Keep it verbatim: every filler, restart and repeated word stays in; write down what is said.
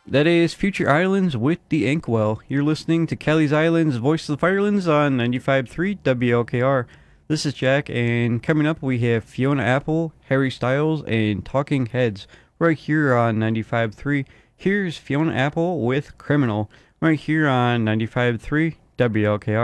That is Future Islands with the Inkwell. You're listening to Kelly's Islands, Voice of the Firelands on ninety-five point three W L K R. This is Jack, and coming up we have Fiona Apple, Harry Styles, and Talking Heads right here on ninety-five point three. Here's Fiona Apple with Criminal right here on ninety-five point three W L K R.